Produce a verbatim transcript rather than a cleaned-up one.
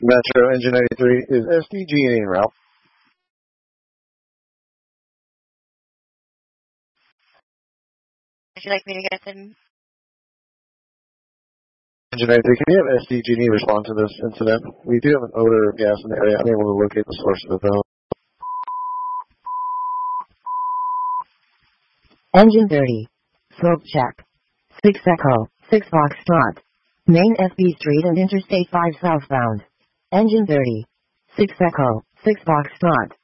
Metro Engine ninety-three is S D G en route. Would you like me to get them? Engine ninety-three, can you have S D G en respond to this incident? We do have an odor of gas in the area. I'm able to locate the source of the though. Engine thirty. Smoke check. six Echo, six Foxtrot. Main F B Street and Interstate five southbound. Engine thirty. six Echo, six Foxtrot.